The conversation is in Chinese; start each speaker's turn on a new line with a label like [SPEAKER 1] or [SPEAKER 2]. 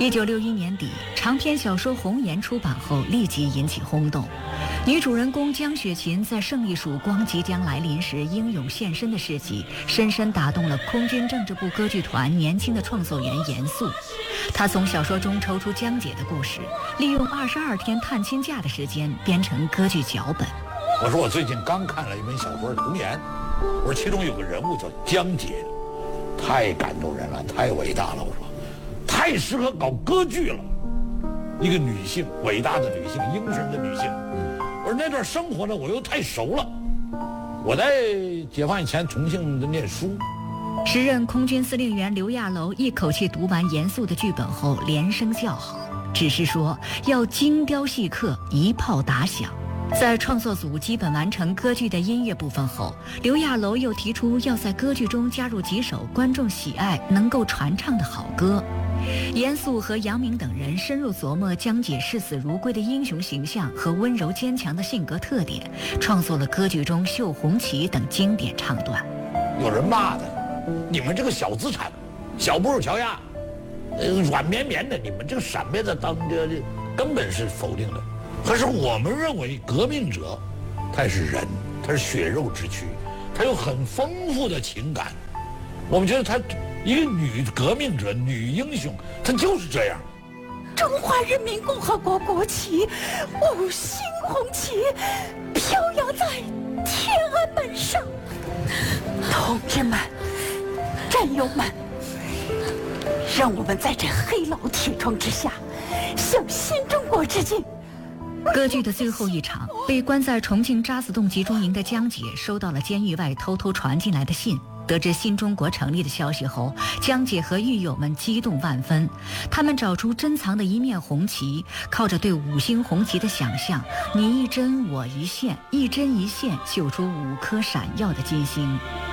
[SPEAKER 1] 1961年底，长篇小说《红颜》出版后立即引起轰动。女主人公江雪琴在胜利曙光即将来临时英勇献身的事迹，深深打动了空军政治部歌剧团年轻的创作员严肃。他从小说中抽出江姐的故事，利用22天探亲假的时间编成歌剧脚本。
[SPEAKER 2] 我说我最近刚看了一本小说《红颜》，我说其中有个人物叫江姐，太感动人了，太伟大了。我说太适合搞歌剧了，一个女性，伟大的女性，英雄的女性。我说那段生活呢，我又太熟了。我在解放以前重庆的念书，
[SPEAKER 1] 时任空军司令员刘亚楼一口气读完严肃的剧本后，连声叫好，只是说要精雕细刻，一炮打响。在创作组基本完成歌剧的音乐部分后，刘亚楼又提出要在歌剧中加入几首观众喜爱、能够传唱的好歌。严肃和杨明等人深入琢磨江姐视死如归的英雄形象和温柔坚强的性格特点，创作了歌剧中《绣红旗》等经典唱段。
[SPEAKER 2] 有人骂他，你们这个小资产，小布尔乔亚，软绵绵的，你们这个闪面的当这根本是否定的。可是我们认为革命者，他是人，他是血肉之躯，他有很丰富的情感。我们觉得他一个女革命者、女英雄，她就是这样。
[SPEAKER 3] 中华人民共和国国旗5星红旗飘扬在天安门上，同志们、战友们，让我们在这黑牢铁窗之下，向新中国致敬。
[SPEAKER 1] 歌剧的最后一场，被关在重庆渣滓洞集中营的江姐收到了监狱外偷偷传进来的信。得知新中国成立的消息后，江姐和狱友们激动万分。他们找出珍藏的一面红旗，靠着对5星红旗的想象，你一针我一线，一针一线绣出5颗闪耀的金星。